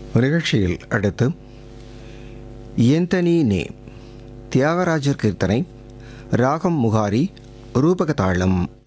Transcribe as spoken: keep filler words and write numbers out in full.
நிகழ்ச்சியில் அடுத்து எந்தனி நே தியாகராஜர் கீர்த்தனை, ராகம் முகாரி, ரூபக தாளம்.